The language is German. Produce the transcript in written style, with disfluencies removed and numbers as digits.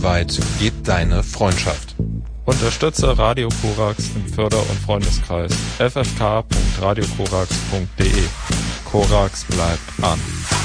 Wie weit geht deine Freundschaft? Unterstütze Radio Korax im Förder- und Freundeskreis ffk.radiokorax.de. Korax bleibt an.